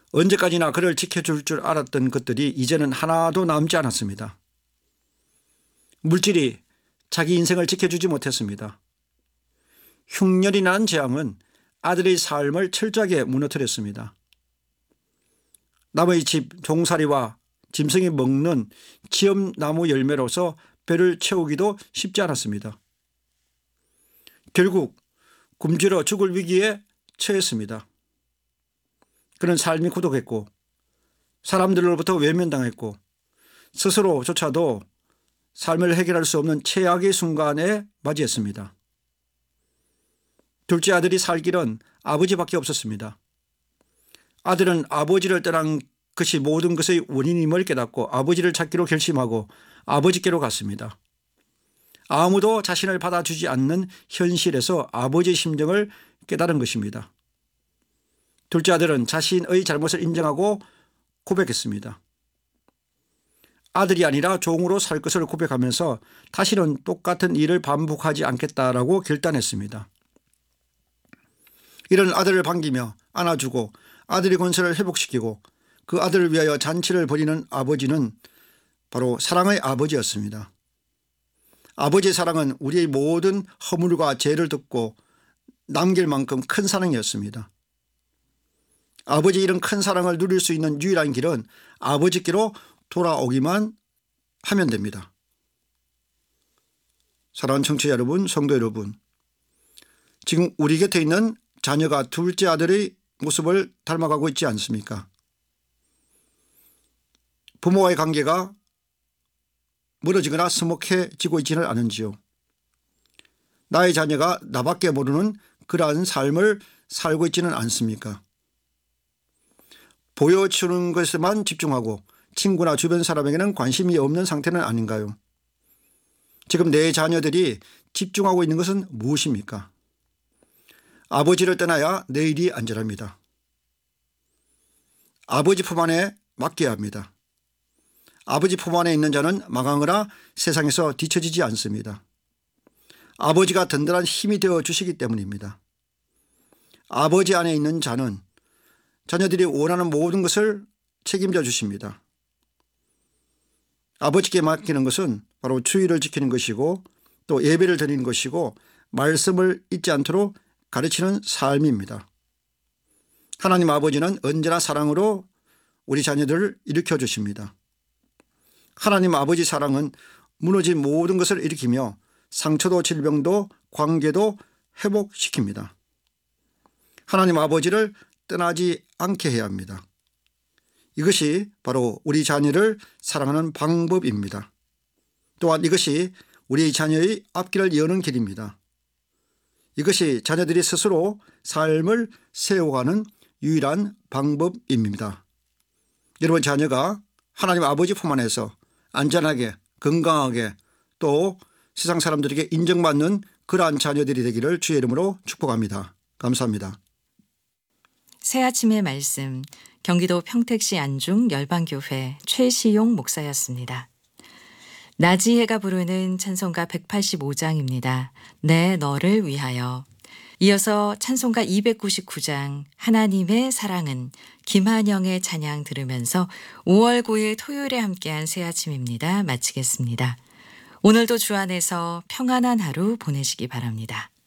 언제까지나 그를 지켜줄 줄 알았던 것들이 이제는 하나도 남지 않았습니다. 물질이 자기 인생을 지켜주지 못했습니다. 흉년이 난 재앙은 아들의 삶을 철저하게 무너뜨렸습니다. 남의 집 종살이와 짐승이 먹는 지엄나무 열매로서 배를 채우기도 쉽지 않았습니다. 결국 굶주려 죽을 위기에 처했습니다. 그는 삶이 고독했고 사람들로부터 외면당했고 스스로조차도 삶을 해결할 수 없는 최악의 순간에 맞이했습니다. 둘째 아들이 살 길은 아버지밖에 없었습니다. 아들은 아버지를 떠난 것이 모든 것의 원인임을 깨닫고 아버지를 찾기로 결심하고 아버지께로 갔습니다. 아무도 자신을 받아주지 않는 현실에서 아버지의 심정을 깨달은 것입니다. 둘째 아들은 자신의 잘못을 인정하고 고백했습니다. 아들이 아니라 종으로 살 것을 고백하면서 다시는 똑같은 일을 반복하지 않겠다라고 결단했습니다. 이런 아들을 반기며 안아주고 아들의 권세를 회복시키고 그 아들을 위하여 잔치를 벌이는 아버지는 바로 사랑의 아버지였습니다. 아버지의 사랑은 우리의 모든 허물과 죄를 덮고 남길 만큼 큰 사랑이었습니다. 아버지의 이런 큰 사랑을 누릴 수 있는 유일한 길은 아버지께로 돌아오기만 하면 됩니다. 사랑하는 청취자 여러분, 성도 여러분, 지금 우리 곁에 있는 자녀가 둘째 아들의 모습을 닮아가고 있지 않습니까? 부모와의 관계가 멀어지거나 서먹해지고 있지는 않은지요. 나의 자녀가 나밖에 모르는 그러한 삶을 살고 있지는 않습니까? 보여주는 것에만 집중하고 친구나 주변 사람에게는 관심이 없는 상태는 아닌가요? 지금 내 자녀들이 집중하고 있는 것은 무엇입니까? 아버지를 떠나야 내일이 안전합니다. 아버지 품 안에 맡겨야 합니다. 아버지 품 안에 있는 자는 망하거나 세상에서 뒤처지지 않습니다. 아버지가 든든한 힘이 되어 주시기 때문입니다. 아버지 안에 있는 자는 자녀들이 원하는 모든 것을 책임져 주십니다. 아버지께 맡기는 것은 바로 주의를 지키는 것이고 또 예배를 드리는 것이고 말씀을 잊지 않도록 가르치는 삶입니다. 하나님 아버지는 언제나 사랑으로 우리 자녀들을 일으켜 주십니다. 하나님 아버지 사랑은 무너진 모든 것을 일으키며 상처도 질병도 관계도 회복시킵니다. 하나님 아버지를 떠나지 않게 해야 합니다. 이것이 바로 우리 자녀를 사랑하는 방법입니다. 또한 이것이 우리 자녀의 앞길을 여는 길입니다. 이것이 자녀들이 스스로 삶을 세워가는 유일한 방법입니다. 여러분 자녀가 하나님 아버지 품 안에서 안전하게 건강하게 또 세상 사람들에게 인정받는 그러한 자녀들이 되기를 주의 이름으로 축복합니다. 감사합니다. 새아침의 말씀, 경기도 평택시 안중 열방교회 최시용 목사였습니다. 나지혜가 부르는 찬송가 185장입니다. 내 너를 위하여. 이어서 찬송가 299장 하나님의 사랑은 김한영의 찬양 들으면서 5월 9일 토요일에 함께한 새아침입니다. 마치겠습니다. 오늘도 주 안에서 평안한 하루 보내시기 바랍니다.